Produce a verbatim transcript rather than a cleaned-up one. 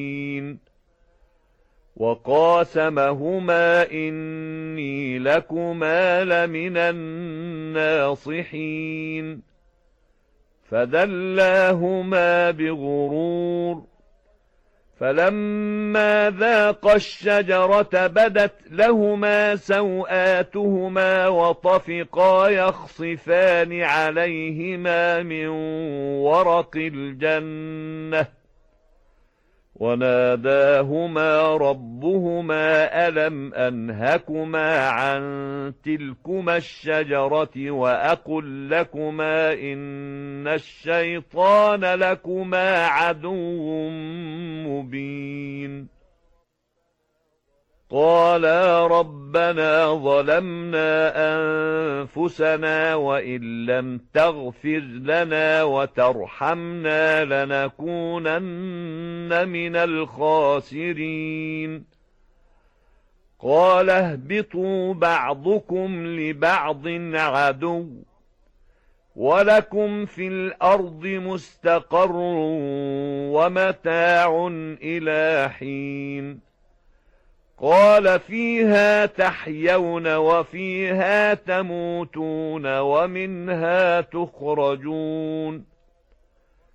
وقاسمهما إني لكما لمن الناصحين فدلاهما بغرور فلما ذاقا الشجرة بدت لهما سوآتهما وطفقا يخصفان عليهما من ورق الجنة وناداهما ربهما ألم أنهكما عن تلكما الشجرة وأقل لكما إن الشيطان لكما عدو مبين قالا ربنا ظلمنا أنفسنا وإن لم تغفر لنا وترحمنا لنكونن من الخاسرين قال اهبطوا بعضكم لبعض عدو ولكم في الأرض مستقر ومتاع إلى حين قال فيها تحيون وفيها تموتون ومنها تخرجون